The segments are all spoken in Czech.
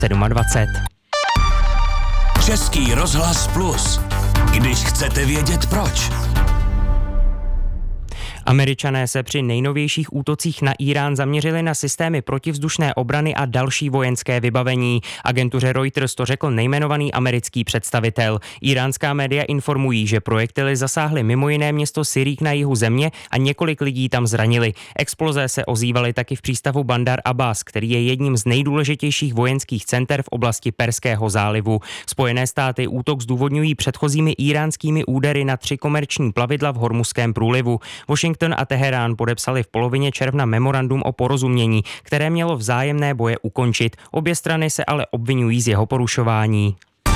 27. Český rozhlas Plus. Když chcete vědět proč. Američané se při nejnovějších útocích na Írán zaměřili na systémy protivzdušné obrany a další vojenské vybavení. Agentuře Reuters to řekl nejmenovaný americký představitel. Íránská média informují, že projektily zasáhly mimo jiné město Sirík na jihu země a několik lidí tam zranili. Exploze se ozývaly taky v přístavu Bandar Abbas, který je jedním z nejdůležitějších vojenských center v oblasti Perského zálivu. Spojené státy útok zdůvodňují předchozími íránskými údery na 3 komerční plavidla v Hormuzském průlivu. Washington a Teherán podepsali v polovině června memorandum o porozumění, které mělo vzájemné boje ukončit. Obě strany se ale obvinují z jeho porušování.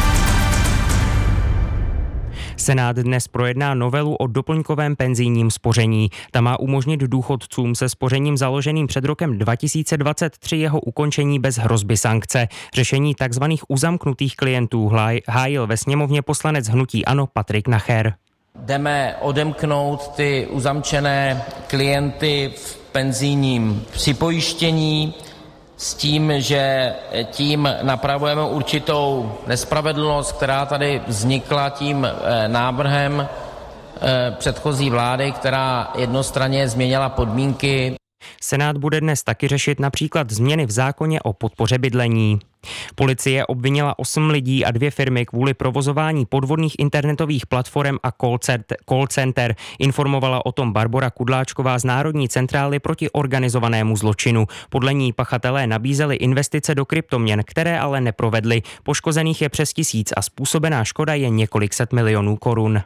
Senát dnes projedná novelu o doplňkovém penzijním spoření. Ta má umožnit důchodcům se spořením založeným před rokem 2023 jeho ukončení bez hrozby sankce. Řešení tzv. Uzamknutých klientů hájil ve sněmovně poslanec hnutí ANO Patrik Nacher. Jdeme odemknout ty uzamčené klienty v penzijním připojištění s tím, že tím napravujeme určitou nespravedlnost, která tady vznikla tím návrhem předchozí vlády, která jednostranně změnila podmínky. Senát bude dnes taky řešit například změny v zákoně o podpoře bydlení. Policie obvinila 8 lidí a 2 firmy kvůli provozování podvodných internetových platform a call center. Informovala o tom Barbora Kudláčková z Národní centrály proti organizovanému zločinu. Podle ní pachatelé nabízeli investice do kryptoměn, které ale neprovedli. Poškozených je přes 1000 a způsobená škoda je několik set milionů korun.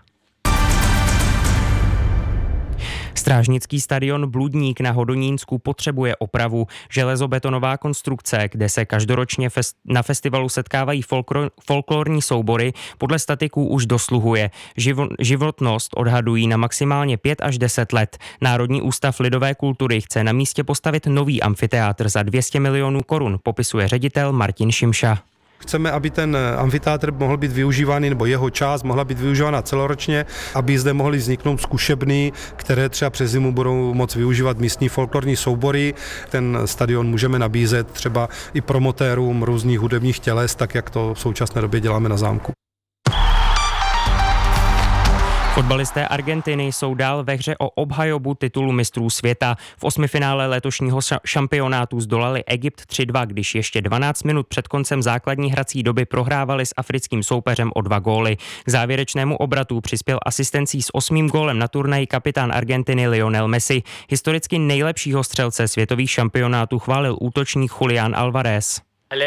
Strážnický stadion Bludník na Hodonínsku potřebuje opravu. Železobetonová konstrukce, kde se každoročně na festivalu setkávají folklorní soubory, podle statiků už dosluhuje. Životnost odhadují na maximálně 5 až 10 let. Národní ústav lidové kultury chce na místě postavit nový amfiteátr za 200 milionů korun, popisuje ředitel Martin Šimša. Chceme, aby ten amfiteátr mohl být využívaný, nebo jeho část mohla být využívána celoročně, aby zde mohly vzniknout zkušebny, které třeba přes zimu budou moct využívat místní folklorní soubory. Ten stadion můžeme nabízet třeba i promotérům různých hudebních těles, tak jak to v současné době děláme na zámku. Fotbalisté Argentiny jsou dál ve hře o obhajobu titulu mistrů světa. V 8finále letošního šampionátu zdolali Egypt 3-2, když ještě 12 minut před koncem základní hrací doby prohrávali s africkým soupeřem o 2 góly. K závěrečnému obratu přispěl asistencí s 8. gólem na turnaji kapitán Argentiny Lionel Messi. Historicky nejlepšího střelce světových šampionátů chválil útočník Julián Alvarez.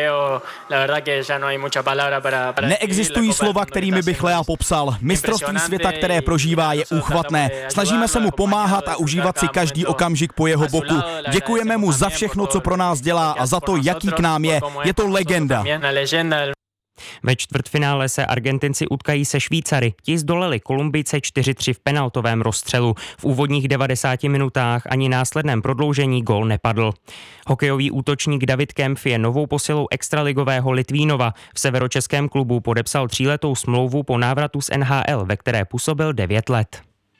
Neexistují slova, kterými bych Lea popsal. Mistrovství světa, které prožívá, je úchvatné. Snažíme se mu pomáhat a užívat si každý okamžik po jeho boku. Děkujeme mu za všechno, co pro nás dělá a za to, jaký k nám je. Je to legenda. Ve čtvrtfinále se Argentinci utkají se Švýcary. Ti zdolali Kolumbijce 4-3 v penaltovém rozstřelu. V úvodních 90 minutách ani následném prodloužení gól nepadl. Hokejový útočník David Kempf je novou posilou extraligového Litvínova. V severočeském klubu podepsal 3letou smlouvu po návratu z NHL, ve které působil 9 let.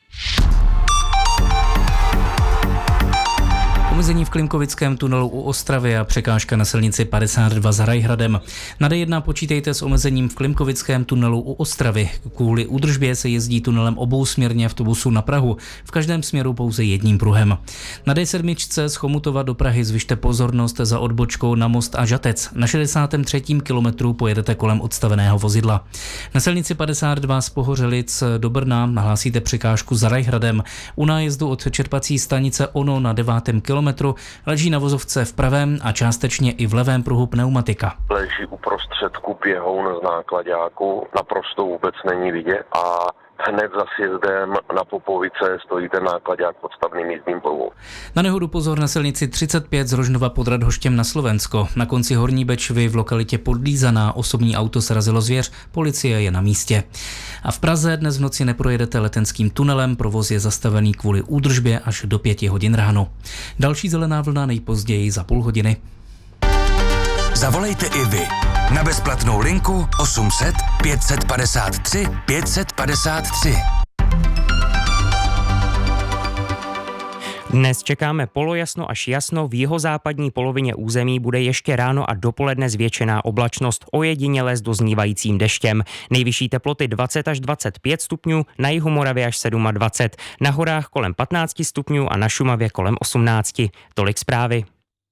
Omezení v Klimkovickém tunelu u Ostravy a překážka na silnici 52 za Rajhradem. Na D1 počítejte s omezením v Klimkovickém tunelu u Ostravy. Kvůli údržbě se jezdí tunelem obousměrně autobusu na Prahu, v každém směru pouze jedním pruhem. Na D7 z Chomutova do Prahy zvyšte pozornost za odbočkou na Most a Žatec. Na 63. kilometru pojedete kolem odstaveného vozidla. Na silnici 52 z Pohořelic do Brna nahlásíte překážku za Rajhradem. U nájezdu od čerpací stanice Ono na 9. kilometru leží na vozovce v pravém a částečně i v levém pruhu pneumatika. Leží uprostřed běhoun z náklaďáku, naprosto vůbec není vidět a hned za sjezdem na Popovice stojí ten náklaďák pod stavným jízdním pruhou. Na nehodu pozor na silnici 35 z Rožnova pod Radhoštěm na Slovensko. Na konci Horní Bečvy v lokalitě Podlízaná osobní auto srazilo zvěř, policie je na místě. A v Praze dnes v noci neprojedete Letenským tunelem, provoz je zastavený kvůli údržbě až do 5 hodin ráno. Další zelená vlna nejpozději za půl hodiny. Zavolejte i vy na bezplatnou linku 800 553 553. Dnes čekáme polojasno až jasno, v jihozápadní polovině území bude ještě ráno a dopoledne zvětšená oblačnost, ojediněle s doznívajícím deštěm. Nejvyšší teploty 20 až 25 stupňů, na jihu Moravy až 27, na horách kolem 15 stupňů a na Šumavě kolem 18. Tolik zprávy.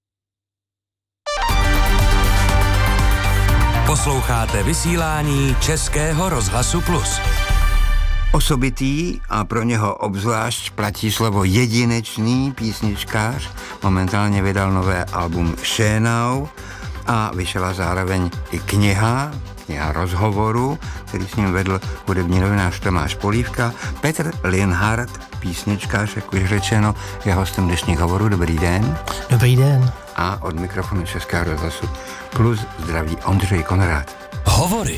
Posloucháte vysílání Českého rozhlasu Plus. Osobitý a pro něho obzvlášť platí slovo jedinečný písničkář. Momentálně vydal nové album Šénau a vyšla zároveň i kniha rozhovoru, který s ním vedl hudební novinář Tomáš Polívka. Petr Linhart, písničkář, jak už řečeno, je hostem dnešních hovorů. Dobrý den. Dobrý den. A od mikrofonu Českého rozhlasu Plus zdraví Ondřej Konrád. Hovory.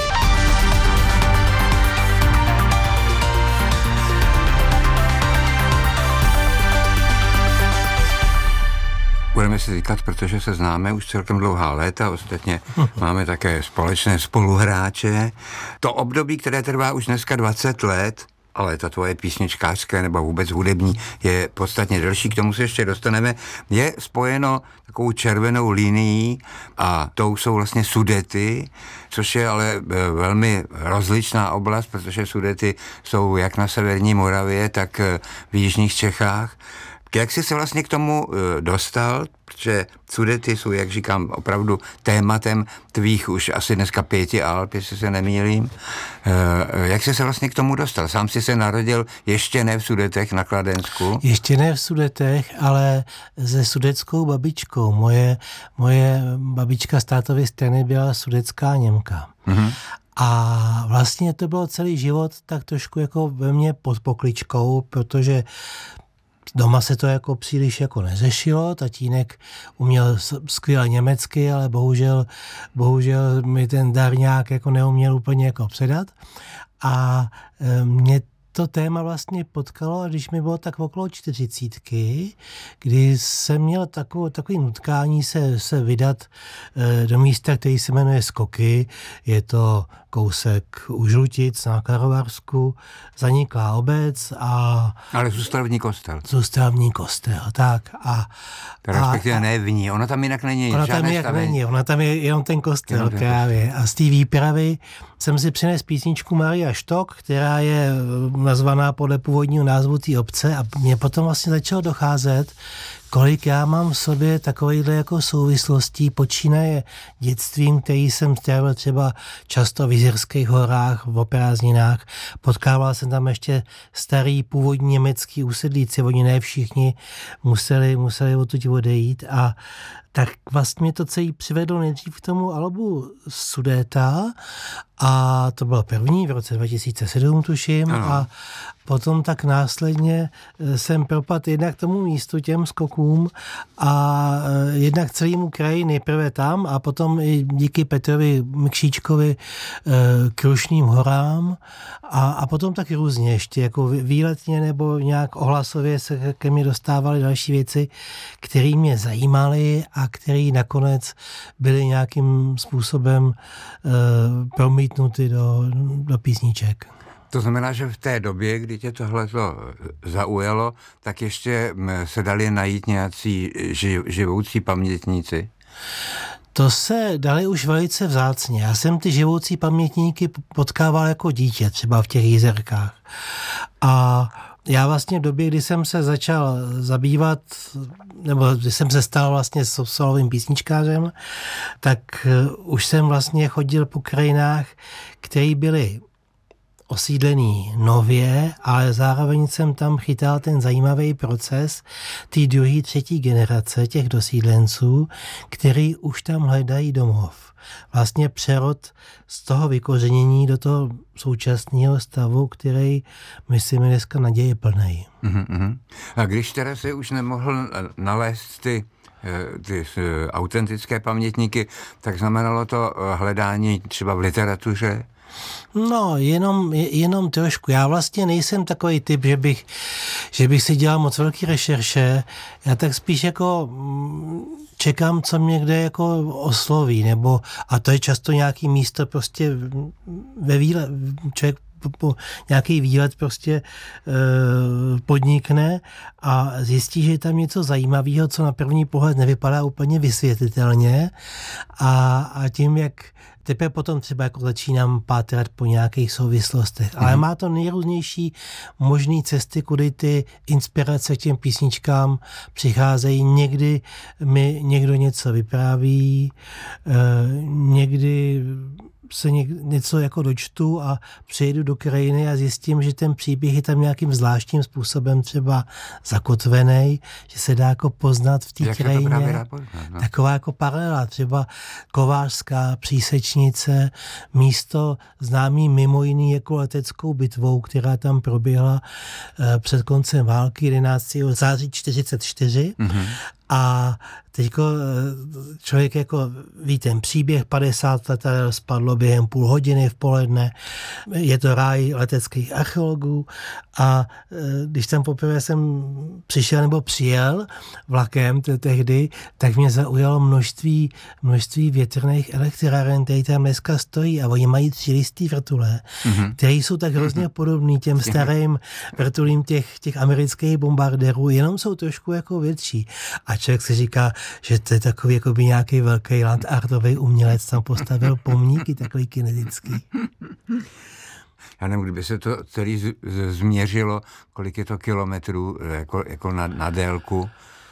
Budeme si říkat, protože se známe už celkem dlouhá léta, ostatně máme také společné spoluhráče. To období, které trvá už dneska 20 let, ale ta tvoje písničkářské nebo vůbec hudební je podstatně delší, k tomu se ještě dostaneme, je spojeno takovou červenou linií a tou jsou vlastně Sudety, což je ale velmi rozličná oblast, protože Sudety jsou jak na severní Moravě, tak v jižních Čechách. Jak jsi se vlastně k tomu dostal, protože Sudety jsou, jak říkám, opravdu tématem tvých už asi dneska 5 alb, jestli se nemýlím. Jak jsi se vlastně k tomu dostal? Sám jsi se narodil ještě ne v Sudetech na Kladensku? Ještě ne v Sudetech, ale se sudetskou babičkou. Moje babička z tátovy strany byla sudetská Němka. Mm-hmm. A vlastně to bylo celý život tak trošku jako ve mně pod pokličkou, protože doma se to jako příliš jako neřešilo, tatínek uměl skvěle německy, ale bohužel mi ten dar nějak jako neuměl úplně jako předat. A mě to téma vlastně potkalo, když mi bylo tak okolo 40, kdy jsem měl takový nutkání se vydat do místa, který se jmenuje Skoky. Je to kousek u Žlutic na Karlovarsku, zaniklá obec a... Ale zůstavní kostel. Zůstavní kostel, tak. Respektive ne v ní, ona tam jinak není. Ona tam jinak není, ona tam je jenom ten kostel právě. A z té výpravy jsem si přinesl písničku Maria Štok, která je nazvaná podle původního názvu té obce a mě potom vlastně začalo docházet, kolik já mám v sobě takovýhle jako souvislostí, počínaje dětstvím, který jsem strávil třeba často v Jizerských horách, v prázdninách. Potkával jsem tam ještě starý původní německý úsedlíci, oni ne všichni museli odtud odejít a tak vlastně to celý přivedlo nejdřív k tomu albu Sudeta a to bylo první v roce 2007, tuším, a potom tak následně jsem propadl jednak tomu místu, těm skokům a jednak celému kraji, nejprve tam a potom i díky Petrovi Mikšíčkovi Krušným horám a potom taky různě ještě jako výletně nebo nějak ohlasově se ke mně dostávaly další věci, které mě zajímaly a které nakonec byly nějakým způsobem promítnuty do písniček. To znamená, že v té době, kdy tě tohleto zaujalo, tak ještě se dali najít nějací živoucí pamětníci? To se dali už velice vzácně. Já jsem ty živoucí pamětníky potkával jako dítě, třeba v těch Jizerkách. A já vlastně v době, kdy jsem se začal zabývat, nebo když jsem se stal vlastně solovým písničkářem, tak už jsem vlastně chodil po krajinách, které byly osídlený nově, ale zároveň jsem tam chytal ten zajímavý proces té druhé, třetí generace těch dosídlenců, který už tam hledají domov. Vlastně přerod z toho vykořenění do toho současného stavu, který myslím je dneska naděje plnej. Mm-hmm. A když teda se už nemohl nalézt ty autentické pamětníky, tak znamenalo to hledání třeba v literatuře? No, jenom trošku. Já vlastně nejsem takový typ, že bych si dělal moc velký rešerše. Já tak spíš jako čekám, co mě kde jako osloví, a to je často nějaký místo prostě člověk nějaký výlet prostě podnikne a zjistí, že je tam něco zajímavého, co na první pohled nevypadá úplně vysvětlitelně a tím, jak teprve potom třeba jako začínám pátrat po nějakých souvislostech. Ale má to nejrůznější možný cesty, kudy ty inspirace k těm písničkám přicházejí. Někdy mi někdo něco vypráví, někdy se něco jako dočtu a přijedu do krajiny a zjistím, že ten příběh je tam nějakým zvláštním způsobem třeba zakotvený, že se dá jako poznat v té krajině. Taková jako paralela, třeba kovářská přísečnice, místo známý mimo jiný jako leteckou bitvou, která tam proběhla před koncem války 11. září 1944. A teďko člověk jako ví ten příběh, 50 letadel spadlo během půl hodiny v poledne, je to ráj leteckých archeologů a když tam poprvé jsem přišel nebo přijel vlakem tehdy, tak mě zaujalo množství větrných elektráren, které tam dneska stojí a oni mají 3 listý vrtule, které jsou tak hrozně podobný těm starým vrtulím těch amerických bombardérů, jenom jsou trošku jako větší. A člověk si říká, že to je takový jako by nějaký velký landartový umělec tam postavil pomníky takový kinetický. Já nevím, kdyby se to celý změřilo, kolik je to kilometrů jako na délku.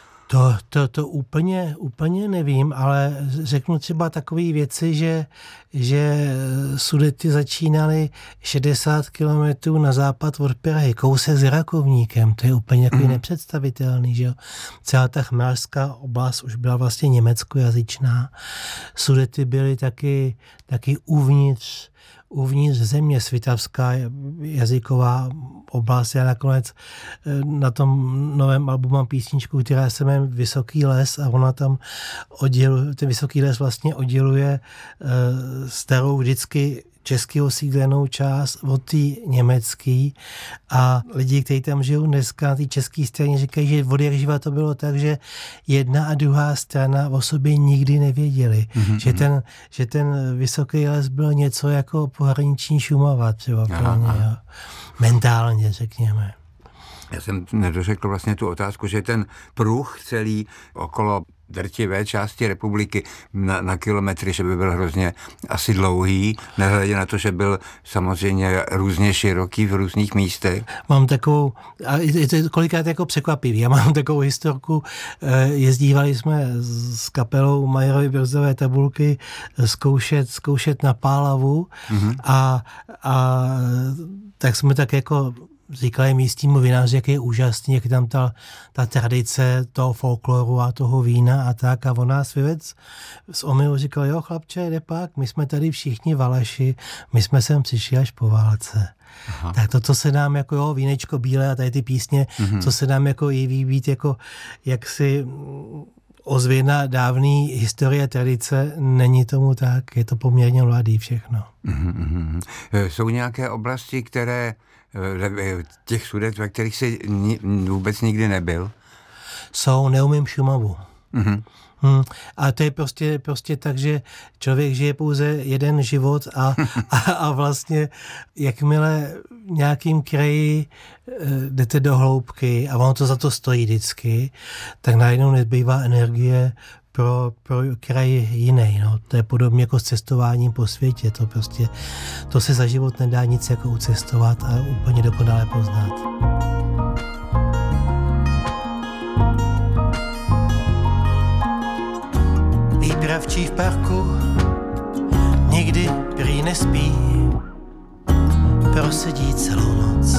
To úplně nevím, ale řeknu třeba takové věci, že Sudety začínaly 60 kilometrů na západ od Prahy, kousek s Rakovníkem, to je úplně jako nepředstavitelný, že jo. Celá ta chmelařská oblast už byla vlastně německojazyčná. Sudety byly taky uvnitř země, svitavská jazyková oblast. Já nakonec na tom novém albu mám písničku, která se jmenuje Vysoký les a ona tam ten Vysoký les vlastně odděluje starou vždycky česky osídlenou část od té německý a lidi, kteří tam žijou dneska na té české straně, říkají, že od jak živa to bylo tak, že jedna a druhá strana o sobě nikdy nevěděli. Že ten Vysoký les byl něco jako pohraniční Šumava třeba pro ně, mentálně řekněme. Já jsem nedořekl vlastně tu otázku, že ten pruh celý okolo drtivé části republiky na kilometry, že by byl hrozně asi dlouhý, nehledě na to, že byl samozřejmě různě široký v různých místech. Mám takovou, a je to kolikrát jako překvapivý, já mám takovou historku, jezdívali jsme s kapelou Majerovy brzdové tabulky zkoušet na Pálavu a tak jsme tak jako říkali místnímu vináři, jak je úžasný, jak je tam ta tradice toho folkloru a toho vína a tak. A on nás vyvedl z omylu, říkal, jo chlapče, jde pak, my jsme tady všichni Valaši, my jsme sem přišli až po válce. Aha. Tak to, co se nám jako vínečko bílé a tady ty písně, co se nám jako jeví být jako jaksi ozvěna dávný historie tradice, není tomu tak, je to poměrně mladý všechno. Jsou nějaké oblasti, které těch Sudet, ve kterých jsi vůbec nikdy nebyl? Neumím Šumavu. A to je prostě tak, že člověk žije pouze jeden život a vlastně jakmile nějakým kraji jdete do hloubky a ono to za to stojí vždycky, tak najednou nezbývá energie pro kraj jiný. No. To je podobně jako s cestováním po světě. To se za život nedá nic jako ucestovat a úplně dokonale poznat. Výpravčí v parku nikdy prý nespí, prosedí celou noc